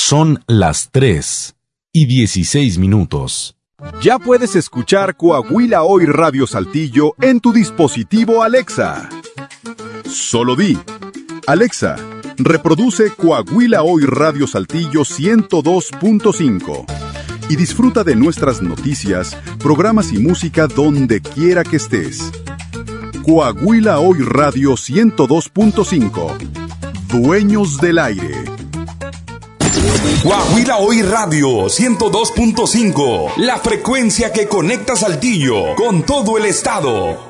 Son las 3:16. Ya puedes escuchar Coahuila Hoy Radio Saltillo en tu dispositivo Alexa. Solo di: Alexa, reproduce Coahuila Hoy Radio Saltillo 102.5 y disfruta de nuestras noticias, programas y música donde quiera que estés. Coahuila Hoy Radio 102.5. Dueños del aire. Coahuila Hoy Radio 102.5. La frecuencia que conecta Saltillo con todo el estado.